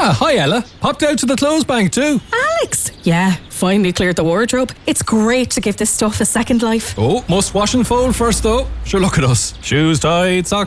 Ah, hi Ella. Popped out to the clothes bank too. Alex! Yeah, finally cleared the wardrobe. It's great to give this stuff a second life. Oh, must wash and fold first though. Sure, look at us. Shoes tied, socks